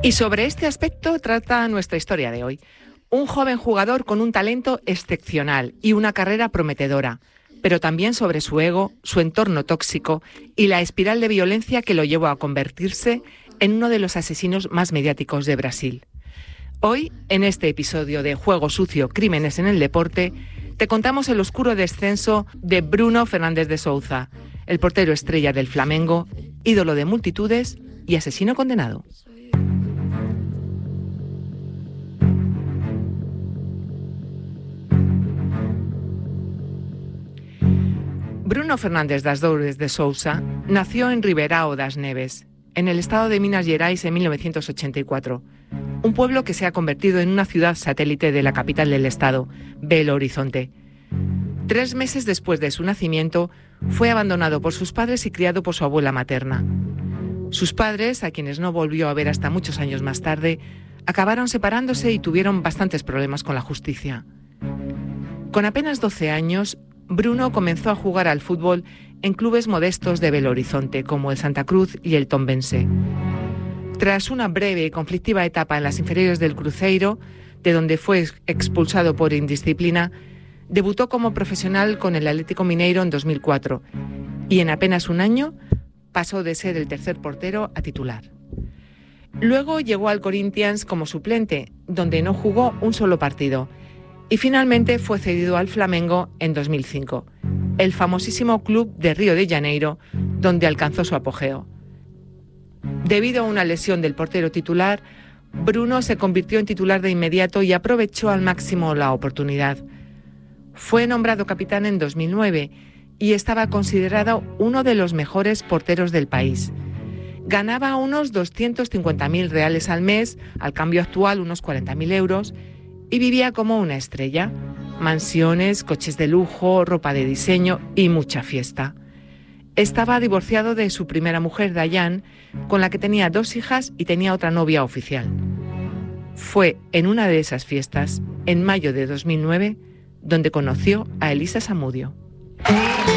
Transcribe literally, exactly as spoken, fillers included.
Y sobre este aspecto trata nuestra historia de hoy. Un joven jugador con un talento excepcional y una carrera prometedora, pero también sobre su ego, su entorno tóxico y la espiral de violencia que lo llevó a convertirse en uno de los asesinos más mediáticos de Brasil. Hoy, en este episodio de Juego Sucio, Crímenes en el Deporte, te contamos el oscuro descenso de Bruno Fernández de Souza, el portero estrella del Flamengo, ídolo de multitudes y asesino condenado. Bruno Fernández das Dores de Souza nació en Ribeirão das Neves, en el estado de Minas Gerais en mil novecientos ochenta y cuatro, un pueblo que se ha convertido en una ciudad satélite de la capital del estado, Belo Horizonte. Tres meses después de su nacimiento, fue abandonado por sus padres y criado por su abuela materna. Sus padres, a quienes no volvió a ver hasta muchos años más tarde, acabaron separándose y tuvieron bastantes problemas con la justicia. Con apenas doce años, Bruno comenzó a jugar al fútbol en clubes modestos de Belo Horizonte, como el Santa Cruz y el Tombense. Tras una breve y conflictiva etapa en las inferiores del Cruzeiro, de donde fue expulsado por indisciplina, debutó como profesional con el Atlético Mineiro en dos mil cuatro y en apenas un año pasó de ser el tercer portero a titular. Luego llegó al Corinthians como suplente, donde no jugó un solo partido, y finalmente fue cedido al Flamengo en dos mil cinco, el famosísimo club de Río de Janeiro, donde alcanzó su apogeo. Debido a una lesión del portero titular, Bruno se convirtió en titular de inmediato y aprovechó al máximo la oportunidad. Fue nombrado capitán en dos mil nueve y estaba considerado uno de los mejores porteros del país. Ganaba unos doscientos cincuenta mil reales al mes, al cambio actual unos cuarenta mil euros, y vivía como una estrella. Mansiones, coches de lujo, ropa de diseño y mucha fiesta. Estaba divorciado de su primera mujer, Dayan, con la que tenía dos hijas y tenía otra novia oficial. Fue en una de esas fiestas, en mayo de dos mil nueve, donde conoció a Elisa Samudio.